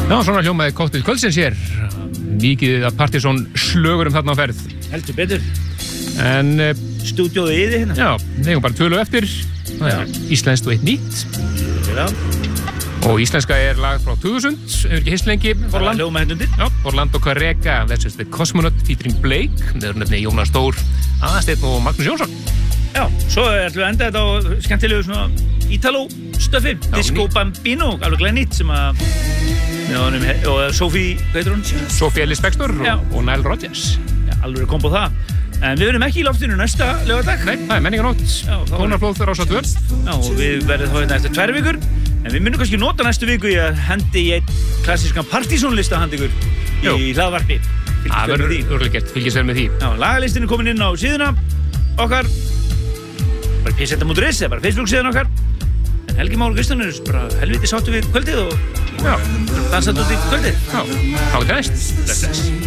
Já, svona hljómaði Kokteil kvöldsins hér. Mikið af Partizón slögurum þarna á ferð. Heldur betur. En stúdíóið í þið hérna. Já, við eigum bara 2 lög eftir. Það er íslenskt og eitt nýtt. Já. Og íslenska er lag frá 2000, hefur ekki hist lengi. Já, Orlando Carrega versus The Cosmonaut featuring Blake. Það er nefnilega Jónas Þór, Aðalsteinn og Magnús Jónsson. Já, svo ætlum við að enda þetta á skemmtilegu svona Ítalo-stöfi. Disco Bambino, alveg glæð nýtt sem að og Sophie, hvað heitir hún? Sophie Ellis Bextor og Nile Rodgers. Já, alveg kombo það. En við verðum ekki í loftinu næsta laugardag. Nei, það er menninganótt. Tónarflóð þar á Rás 2. Já, og við verðum þá hérna eftir 2 vikur. En við munum kannski nota næstu viku í að hendi í einn klassískan Partizón-lista handa ykkur í hlaðvarpi. Það verður örgulega gert, fylgjast vel með því. Já, lagalistin er komin inn á síðuna okkar. Bara pseta.is eða bara Facebook síðan okkar. En Helgi Már Kristján er bara helviti sáttu við kvöldið og dansað út í kvöldið. Já, þá er það næst.